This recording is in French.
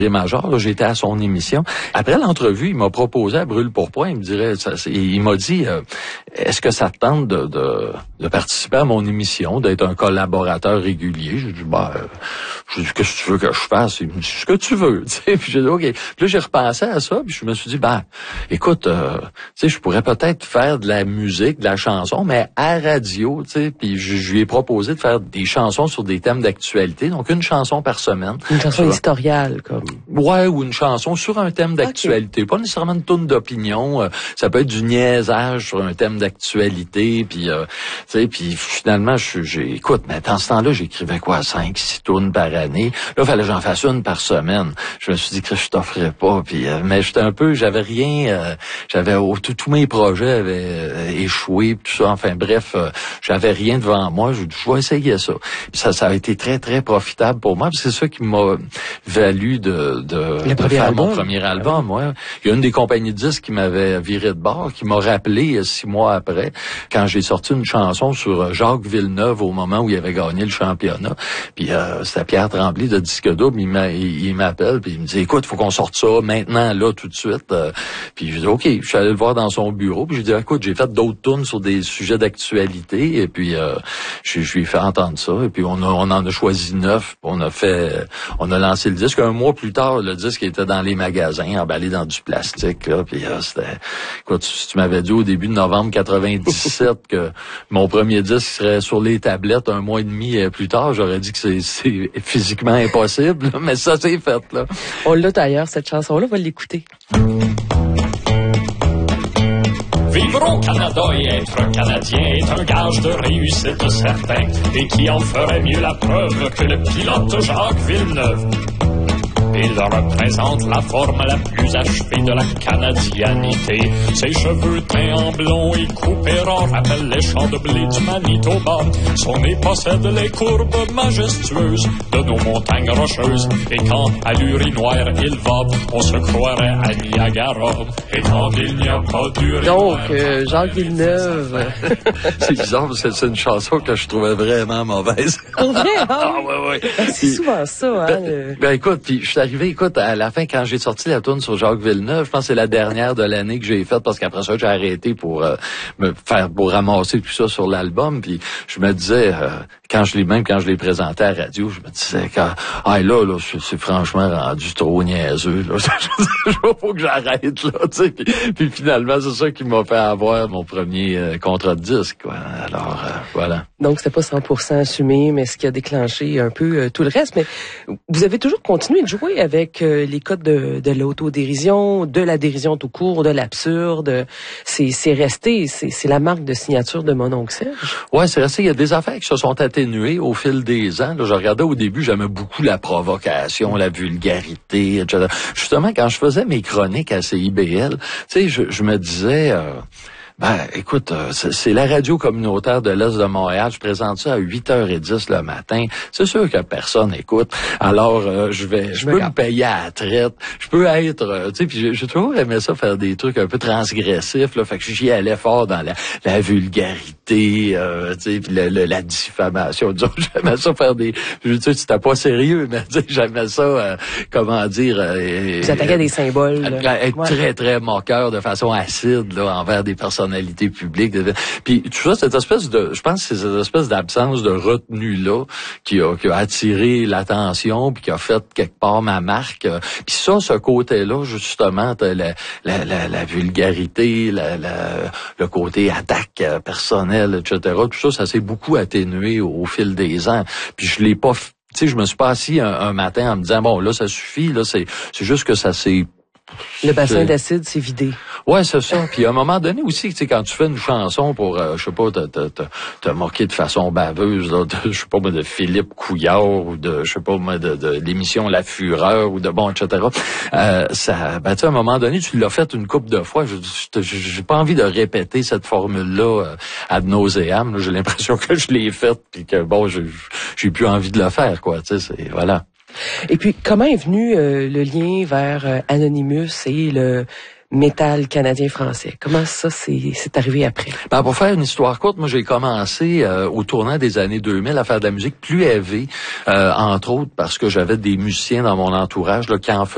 major, là, j'étais à son émission. Après l'entrevue, il m'a proposé à brûle-pourpoint, il m'a dit est-ce que ça te tente de participer à mon émission, d'être un collaborateur régulier? J'ai dit qu'est-ce que tu veux que je fasse? Il me dit ce que tu veux, tu sais. Puis j'ai dit OK. Puis là j'ai repensé à ça, puis je me suis dit écoute, tu sais, je pourrais peut-être faire de la musique, de la chanson, mais à radio, tu sais. Puis je lui ai proposé de faire des chansons sur des thèmes d'actualité, donc une chanson par semaine. Une chanson éditoriale, comme. Ouais, ou une chanson sur un thème d'actualité. Pas nécessairement une tourne d'opinion. Ça peut être du niaisage sur un thème d'actualité. Puis, tu sais, puis finalement, écoute, mais dans ce temps-là, j'écrivais 5-6 tournes par année. Là, il fallait que j'en fasse une par semaine. Je me suis dit que je t'offrais pas. Puis, mais j'avais rien. Tous mes projets avaient échoué. Tout ça. Enfin bref, j'avais rien devant moi. Je vais essayer ça. Puis ça a été très très profitable pour moi. Puis c'est ça qui m'a valu de faire mon premier album. Ouais. Il y a une des compagnies de disques qui m'avait viré de bord, qui m'a rappelé 6 mois après, quand j'ai sorti une chanson sur Jacques Villeneuve au moment où il avait gagné le championnat. Puis c'était Pierre Tremblay de Disque Double, il m'appelle, puis il me dit écoute, faut qu'on sorte ça maintenant, là, tout de suite. Puis je dis OK, je suis allé le voir dans son bureau, puis je lui ai dit écoute, j'ai fait d'autres tunes sur des sujets d'actualité, et puis je lui ai fait entendre ça, et puis on en a choisi 9, on a lancé le disque. Un mois plus tard, le disque était dans les magasins, emballé dans du plastique, là, puis c'était... Écoute, si tu m'avais dit au début de novembre 97 que mon premier disque serait sur les tablettes un mois et demi plus tard, j'aurais dit que c'est physiquement impossible, mais ça, c'est fait, là. On l'a d'ailleurs, cette chanson-là, on va l'écouter. Vivre au Canada et être Canadien est un gage de réussite certain, et qui en ferait mieux la preuve que le pilote Jacques Villeneuve. Il représente la forme la plus achevée de la canadianité. Ses cheveux teints en blond et coupés ras rappellent les champs de blé du Manitoba. Son nez possède les courbes majestueuses de nos montagnes rocheuses. Et quand à l'urinoir il va, on se croirait à Niagara. Et quand il n'y a pas d'urinoir... Donc, Jacques Villeneuve... C'est bizarre parce que c'est une chanson que je trouvais vraiment mauvaise. Pour vrai, hein? Ah, ouais. C'est souvent ça, hein? Ben écoute, puis je suis arrivé, écoute, à la fin, quand j'ai sorti la tourne sur Jacques Villeneuve, je pense que c'est la dernière de l'année que j'ai faite, parce qu'après ça, j'ai arrêté pour ramasser tout ça sur l'album, puis je me disais, quand je l'ai présenté à la radio, je me disais, là, c'est franchement rendu trop niaiseux, là. Faut que j'arrête, là, tu sais. Puis finalement, c'est ça qui m'a fait avoir mon premier contrat de disque, quoi. Alors, voilà. Donc, c'était pas 100% assumé, mais ce qui a déclenché un peu tout le reste. Mais vous avez toujours continué de jouer avec les codes de l'autodérision, de la dérision tout court, de l'absurde. C'est resté, c'est la marque de signature de mon oncle Serge. Ouais, c'est resté. Il y a des affaires qui se sont atténuées au fil des ans. Là, je regardais au début, j'aimais beaucoup la provocation, la vulgarité, etc. Justement, quand je faisais mes chroniques à CIBL, tu sais, je me disais... écoute, c'est la radio communautaire de l'Est de Montréal. Je présente ça à 8h10 le matin. C'est sûr que personne écoute. Alors, je peux me payer à la traite. Je peux être, tu sais, puis j'ai toujours aimé ça, faire des trucs un peu transgressifs, là. Fait que j'y allais fort dans la vulgarité, tu sais, puis la diffamation. Disons, j'aimais ça faire tu sais, c'était pas sérieux, mais tu sais, j'aimais ça, comment dire... Vous attaquez des symboles. Être très, très moqueur de façon acide, là, envers des personnalités publiques. Puis tout ça, je pense que c'est cette espèce d'absence de retenue-là qui a attiré l'attention, puis qui a fait quelque part ma marque. Puis ça, ce côté-là, justement, la vulgarité, le côté attaque personnelle, etc. Tout ça s'est beaucoup atténué au fil des ans. Puis je l'ai pas... Tu sais, je me suis pas assis un matin en me disant, bon, là, ça suffit, là, c'est juste que ça s'est... Le bassin d'acide s'est vidé. Ouais, c'est ça. Puis à un moment donné aussi, tu sais, quand tu fais une chanson pour, je sais pas, te moquer de façon baveuse, là, je sais pas moi, de Philippe Couillard ou de, je sais pas moi, de l'émission La Fureur ou de bon, etc. Ça, tu sais, à un moment donné, tu l'as fait une couple de fois. J'ai pas envie de répéter cette formule-là ad nauseam. J'ai l'impression que je l'ai faite puis que bon, j'ai plus envie de le faire, quoi. Tu sais, voilà. Et puis, comment est venu le lien vers Anonymous et le métal canadien-français? Comment ça c'est arrivé après? Pour faire une histoire courte, moi j'ai commencé au tournant des années 2000 à faire de la musique plus heavy, entre autres parce que j'avais des musiciens dans mon entourage là, qui en faisaient